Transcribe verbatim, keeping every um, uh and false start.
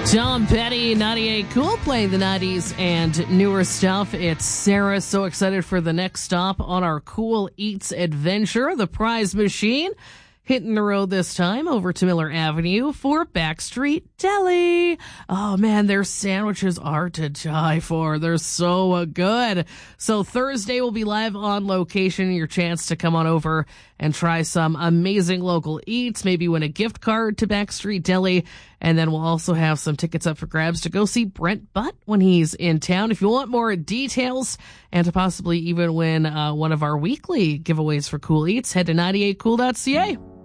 Tom Petty, ninety-eight Cool, playing the nineties and newer stuff. It's Sarah, so excited for the next stop on our Cool Eats adventure, the Prize Machine. Hitting the road this time over to Miller Avenue for Backstreet Deli. Oh man, their sandwiches are to die for. They're so good. So Thursday will be live on location. Your chance to come on over and try some amazing local eats. Maybe win a gift card to Backstreet Deli. And then we'll also have some tickets up for grabs to go see Brent Butt when he's in town. If you want more details and to possibly even win uh, one of our weekly giveaways for Cool Eats, head to ninety-eight cool dot c a.